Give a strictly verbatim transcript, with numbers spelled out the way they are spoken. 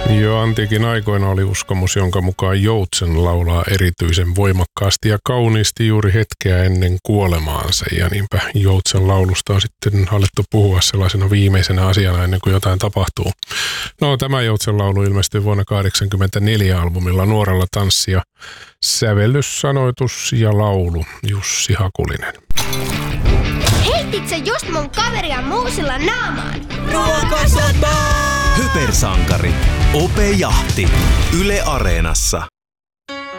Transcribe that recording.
Jo antiikin aikoina oli uskomus, jonka mukaan joutsen laulaa erityisen voimakkaasti ja kauniisti juuri hetkeä ennen kuolemaansa. Ja niinpä joutsen laulusta on sitten alettu puhua sellaisena viimeisenä asiana ennen kuin jotain tapahtuu. No, tämä joutsen laulu ilmestyi vuonna kahdeksankymmentäneljä albumilla Nuoralla tanssia. Sävellys, sanoitus ja laulu Jussi Hakulinen. Heitit sä just mun kaveria muusilla naamaan? Ruokasota! Hypersankari. Ope Jahti. Yle Areenassa.